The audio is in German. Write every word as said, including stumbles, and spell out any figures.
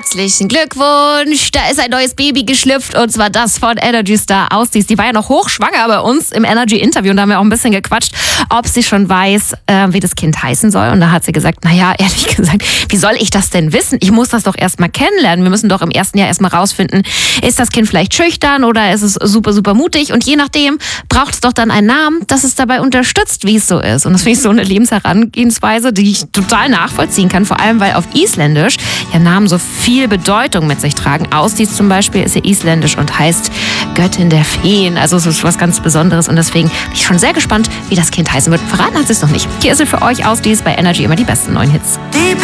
Herzlichen Glückwunsch, da ist ein neues Baby geschlüpft und zwar das von Energy Star Ausdies. Die war ja noch hochschwanger bei uns im Energy-Interview und da haben wir auch ein bisschen gequatscht, ob sie schon weiß, äh, wie das Kind heißen soll. Und da hat sie gesagt, naja, ehrlich gesagt, wie soll ich das denn wissen? Ich muss das doch erstmal kennenlernen. Wir müssen doch im ersten Jahr erstmal rausfinden, ist das Kind vielleicht schüchtern oder ist es super, super mutig? Und je nachdem braucht es doch dann einen Namen, dass es dabei unterstützt, wie es so ist. Und das finde ich so eine Lebensherangehensweise, die ich total nachvollziehen kann, vor allem weil auf Isländisch ja Namen so viel Bedeutung mit sich tragen. Ausdies zum Beispiel ist ja isländisch und heißt Göttin der Feen. Also es ist was ganz Besonderes und deswegen bin ich schon sehr gespannt, wie das Kind heißen wird. Verraten hat sie es noch nicht. Hier ist es für euch Ausdies bei Energy immer die besten neuen Hits.